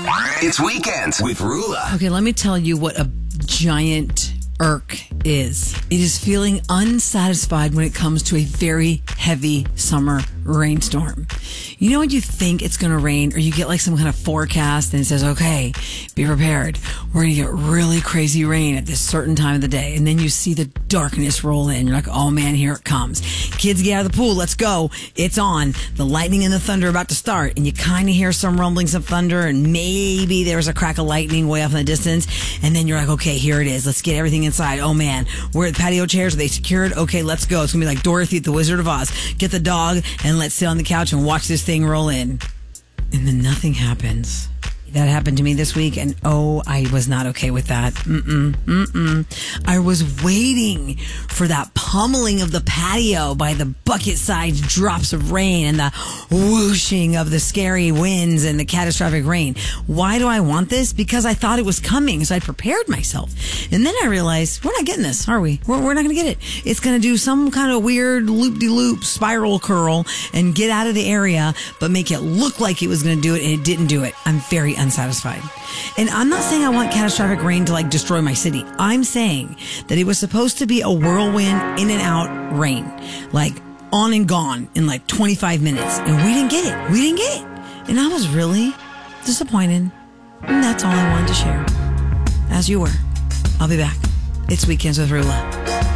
It's Weekends with Rula. Okay, let me tell you what a giant irk is. It is feeling unsatisfied when it comes to a very heavy summer rainstorm. You know when you think it's going to rain, or you get like some kind of forecast and it says, okay, be prepared. We're going to get really crazy rain at this certain time of the day. And then you see the darkness roll in. You're like, oh man, here it comes. Kids, get out of the pool. Let's go. It's on. The lightning and the thunder are about to start. And you kind of hear some rumblings of thunder, and maybe there's a crack of lightning way off in the distance. And then you're like, okay, here it is. Let's get everything inside. Oh man, where are the patio chairs? Are they secured? Okay, let's go. It's going to be like Dorothy at the Wizard of Oz. Get the dog and let's sit on the couch and watch this thing roll in. And then nothing happens. That happened to me this week, and oh, I was not okay with that. I was waiting for that pummeling of the patio by the bucket-sized drops of rain and the whooshing of the scary winds and the catastrophic rain. Why do I want this? Because I thought it was coming, so I prepared myself. And then I realized, we're not getting this, are we? We're not going to get it. It's going to do some kind of weird loop-de-loop spiral curl and get out of the area, but make it look like it was going to do it, and it didn't do it. I'm very unsatisfied. And I'm not saying I want catastrophic rain to like destroy my city. I'm saying that it was supposed to be a whirlwind in and out rain, like on and gone in like 25 minutes. And we didn't get it. We didn't get it. And I was really disappointed. And that's all I wanted to share. As you were. I'll be back. It's Weekends with Rula.